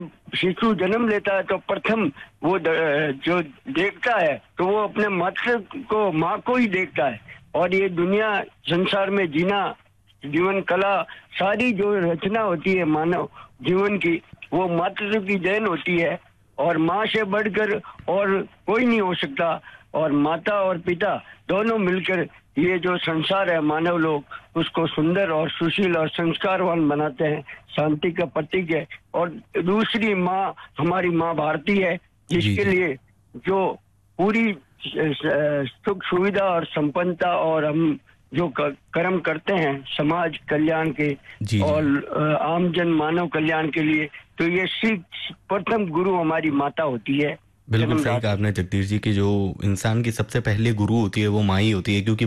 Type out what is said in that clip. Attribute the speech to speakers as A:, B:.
A: शिशु जन्म लेता है तो प्रथम वो जो देखता है तो वो अपने मातृ को, माँ को ही देखता है। और ये दुनिया संसार में जीना, जीवन कला, सारी जो रचना होती है मानव जीवन की, वो मातृ की देन होती है। और माँ से बढ़कर और कोई नहीं हो सकता। और माता और पिता दोनों मिलकर ये जो संसार है मानव लोग, उसको सुंदर और सुशील और संस्कारवान बनाते हैं, शांति का प्रतीक है। और दूसरी माँ हमारी माँ भारती है,
B: जी,
A: जिसके
B: जी।
A: लिए जो पूरी सुख सुविधा और संपन्नता और हम जो कर्म करते हैं समाज कल्याण के
B: जी, जी।
A: और आमजन मानव कल्याण के लिए, तो ये प्रथम गुरु हमारी माता होती है
B: बिल्कुल सही कहा
A: जन्मदात्री।
B: आपने जगदीश जी कि जो इंसान की सबसे पहले गुरु होती है वो माँ ही होती है, क्योंकि